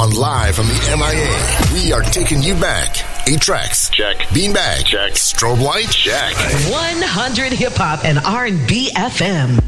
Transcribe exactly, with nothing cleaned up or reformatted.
On Live from the M I A, we are taking you back. Eight tracks. Check. Beanbag. Check. Strobe light. Check. one hundred Hip Hop and R and B F M.